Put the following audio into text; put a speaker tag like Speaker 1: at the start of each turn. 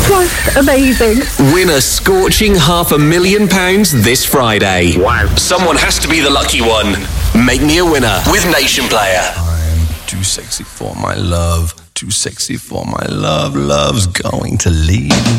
Speaker 1: was amazing.
Speaker 2: Win a scorching £500,000 this Friday.
Speaker 3: Wow.
Speaker 2: Someone has to be the lucky one. Make me a winner with Nation Player.
Speaker 4: I'm too sexy for my love. Too sexy for my love. Love's going to leave.